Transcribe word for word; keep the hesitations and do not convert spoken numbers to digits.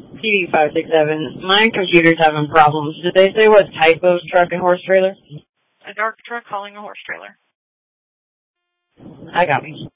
P D five six seven. My computer's having problems. Did they say what type of truck and horse trailer? A dark truck hauling a horse trailer. I got me.